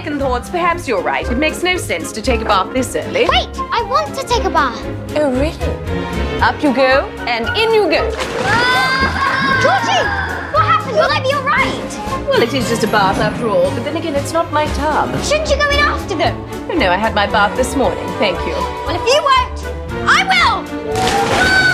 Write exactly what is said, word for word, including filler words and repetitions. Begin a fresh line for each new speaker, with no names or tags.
second thoughts, perhaps you're right. It makes no sense to take a bath this early.
Wait, I want to take a bath.
Oh, really? Up you go, and in you go.
Ah! Georgie, what happened? Will I be all right?
Well, it is just a bath after all, but then again, it's not my tub.
Shouldn't you go in after them?
Oh, no, I had my bath this morning, thank you.
Well, if you won't, I will! Ah!